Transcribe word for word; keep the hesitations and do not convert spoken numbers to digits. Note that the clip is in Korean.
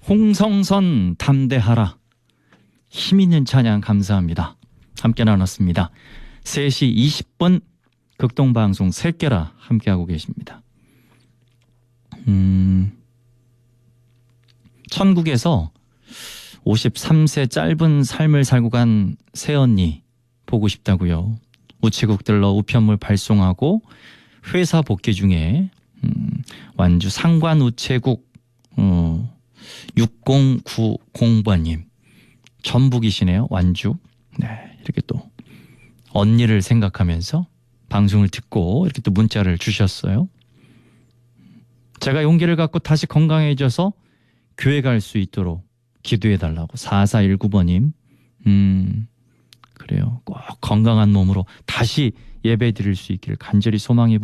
홍성선 담대하라. 힘있는 찬양 감사합니다. 함께 나눴습니다. 세 시 이십 분 극동방송 새끼라 함께하고 계십니다. 음, 천국에서 오십삼 세 짧은 삶을 살고 간 새언니 보고 싶다고요. 우체국들로 우편물 발송하고 회사 복귀 중에 음, 완주 상관우체국 어, 육공구공 번님 전북이시네요. 완주. 네, 이렇게 또 언니를 생각하면서 방송을 듣고 이렇게 또 문자를 주셨어요. 제가 용기를 갖고 다시 건강해져서 교회 갈 수 있도록 기도해달라고. 사사일구 번님 음 그래요. 꼭 건강한 몸으로 다시 예배 드릴 수 있기를 간절히 소망해